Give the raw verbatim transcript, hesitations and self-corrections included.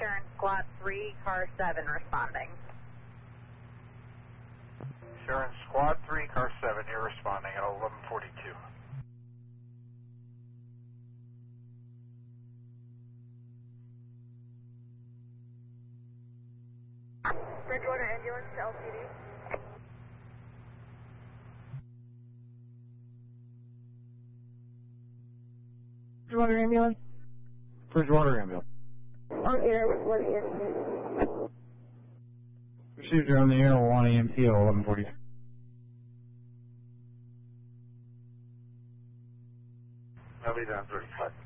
Sharon Squad three, Car seven responding. Sharon Squad three, Car seven, you're responding at eleven forty-two. Bridgewater ambulance to L C D. Bridgewater ambulance? Bridgewater ambulance. On air, one E M T. Received her on the air, one E M T at eleven forty. I'll be down thirty-five.